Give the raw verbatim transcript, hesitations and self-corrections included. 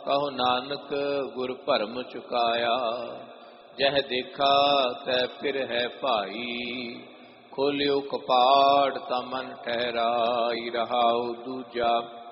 कहो नानक गुर भरम चुकाया, जह देखा तै फिर है भाई। खोलियो कपाट ता मन ठहराई, रहाओ दूजा